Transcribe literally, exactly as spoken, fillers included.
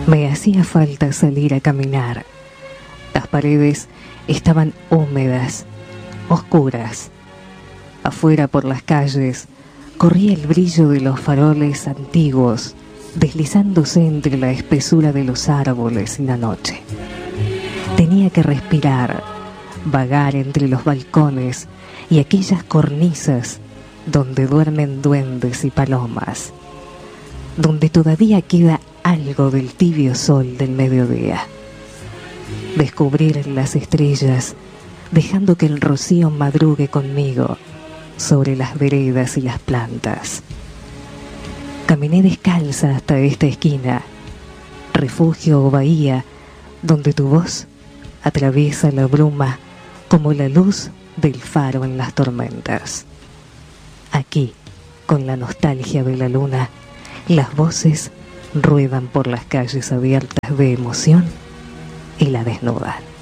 Me hacía falta salir a caminar. Las paredes estaban húmedas, oscuras. Afuera por las calles corría el brillo de los faroles antiguos, deslizándose entre la espesura de los árboles en la noche. Tenía que respirar, vagar entre los balcones y aquellas cornisas donde duermen duendes y palomas, donde todavía queda algo del tibio sol del mediodía. Descubrir las estrellas, dejando que el rocío madrugue conmigo sobre las veredas y las plantas. Caminé descalza hasta esta esquina, refugio o bahía, donde tu voz atraviesa la bruma como la luz del faro en las tormentas. Aquí, con la nostalgia de la luna, las voces ruedan por las calles abiertas de emoción y la desnudan.